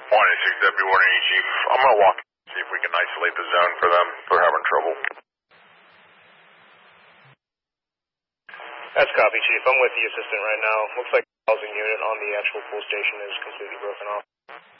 186 Deputy Warden, Chief. I'm going to walk and see if we can isolate the zone for them. They're having trouble. That's copy, Chief. I'm with the assistant right now. Looks like the housing unit on the actual pool station is completely broken off.